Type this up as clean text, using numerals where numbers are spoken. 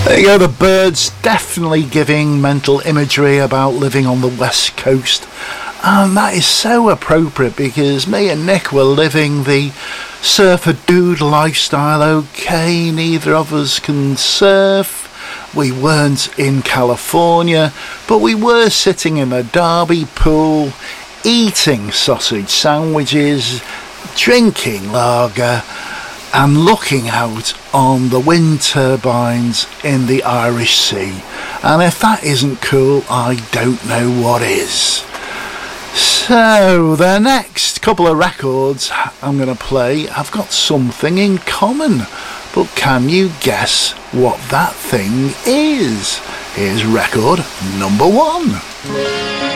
There you go, the Byrds, definitely giving mental imagery about living on the West Coast. And that is so appropriate because me and Nick were living the surfer dude lifestyle. Okay, neither of us can surf. We weren't in California, but we were sitting in the Derby pool, eating sausage sandwiches, drinking lager, and looking out on the wind turbines in the Irish Sea. And if that isn't cool, I don't know what is. So, the next couple of records I'm going to play have got something in common. But can you guess what that thing is? Here's record number 1.